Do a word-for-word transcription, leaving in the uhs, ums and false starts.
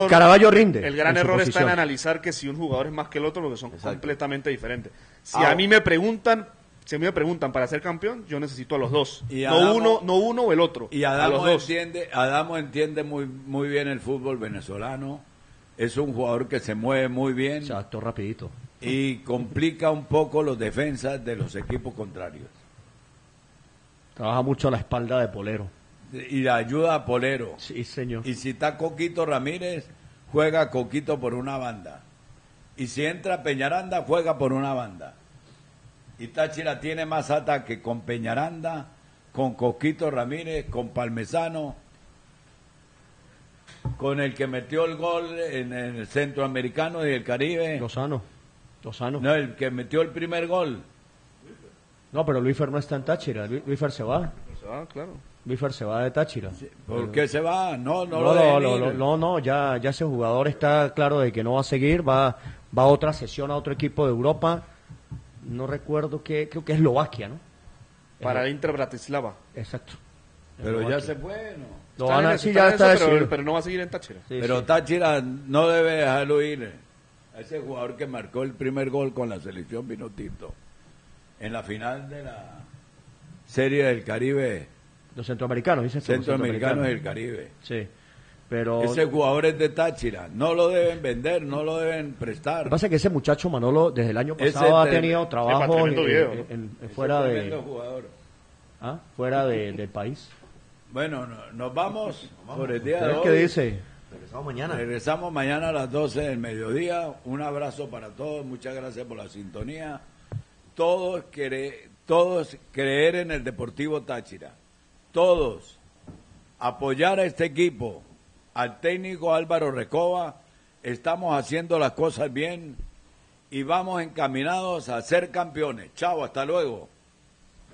Caraballo rinde. El gran en error posición. está en analizar que si un jugador es más que el otro, porque son Exacto. completamente diferentes. Si Ah, a mí me preguntan, si a mí me preguntan para ser campeón, yo necesito a los dos. Y no Adamo- uno, no uno o el otro. Y a los Adamo dos. entiende, Adamo entiende muy, muy bien el fútbol venezolano. Es un jugador que se mueve muy bien Exacto, rapidito. y complica un poco los defensas de los equipos contrarios. Trabaja mucho a la espalda de Polero. Y la ayuda a Polero. Sí, señor. Y si está Coquito Ramírez, juega Coquito por una banda. Y si entra Peñaranda, juega por una banda. Y Táchira tiene más ataque con Peñaranda, con Coquito Ramírez, con Palmesano, con el que metió el gol en el Centroamericano y el Caribe. Lozano. Lozano. No, el que metió el primer gol. No, pero Luis Fer no está en Táchira. Luis, Luis Fer se va. Ah, claro. Luis Fer se va de Táchira. ¿Por qué se va? No, no, No, lo no, dejen no, ir. no, no, no, ya, ya ese jugador está claro de que no va a seguir, va, va a otra sesión a otro equipo de Europa. No recuerdo qué, creo que es Eslovaquia, ¿no? Para Inter Bratislava. Exacto. Pero ya Eslovaquia. se fue, ¿no? Lo Está van en a, eso, sí, está ya en está eso, decidido. pero, pero no va a seguir en Táchira. Sí, Pero sí. Táchira no debe dejarlo ir. A ese jugador que marcó el primer gol con la selección vino tinto. En la final de la Serie del Caribe, Los centroamericanos, dice Centroamericanos del Caribe. Sí, pero... Ese jugador es de Táchira. No lo deben vender, no lo deben prestar. Lo que pasa es que ese muchacho Manolo desde el año Ese pasado ha te- tenido trabajo en, tremendo video, en- ¿no? en- Ese fuera tremendo de jugador. ¿ah? fuera de- del país. Bueno, no- nos vamos por el día de ¿Ustedes qué hoy. dice? Regresamos mañana. Regresamos mañana a las doce del mediodía. Un abrazo para todos. Muchas gracias por la sintonía. Todos, quere- todos creer en el Deportivo Táchira. Todos apoyar a este equipo, al técnico Álvaro Recoba. Estamos haciendo las cosas bien y vamos encaminados a ser campeones. Chao, hasta luego.